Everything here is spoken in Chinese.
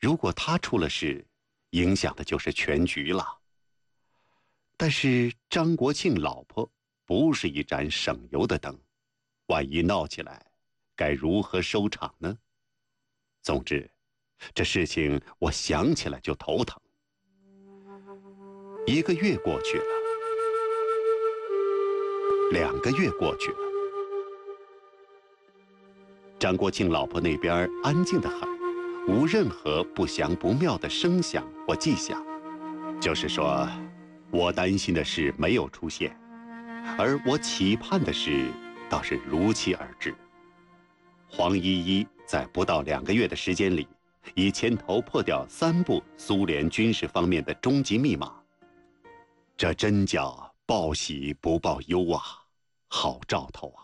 如果他出了事，影响的就是全局了。但是张国庆老婆不是一盏省油的灯，万一闹起来，该如何收场呢？总之，这事情我想起来就头疼。1个月过去了，2个月过去了，张国庆老婆那边安静得很，无任何不祥不妙的声响或迹象，就是说，我担心的事没有出现，而我期盼的事倒是如期而至。黄依依在不到2个月的时间里，已牵头破掉3部苏联军事方面的终极密码，这真叫报喜不报忧啊，好兆头啊！